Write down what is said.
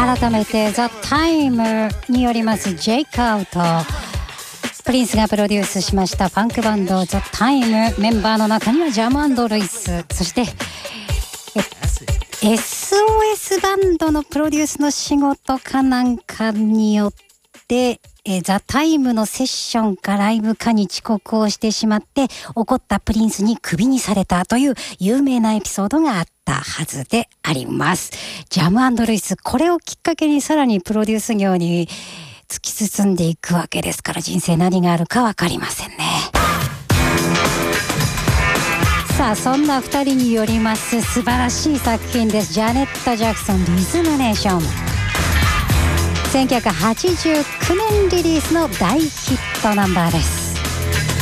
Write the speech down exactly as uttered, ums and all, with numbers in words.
改めてザ・タイムによりますジェイクアウト、プリンスがプロデュースしましたファンクバンドザ・タイム。メンバーの中にはジャム&ルイス、そしてエスオーエス バンドのプロデュースの仕事かなんかによってえザ・タイムのセッションかライブかに遅刻をしてしまって怒ったプリンスにクビにされたという有名なエピソードがあったはずであります。ジャム&ルイス、これをきっかけにさらにプロデュース業に突き進んでいくわけですから、人生何があるか分かりませんね。さあ、そんなふたりによります素晴らしい作品です。ジャネット・ジャクソン、リズムネーション。せんきゅうひゃくはちじゅうきゅうねんリリースの大ヒットナンバーです。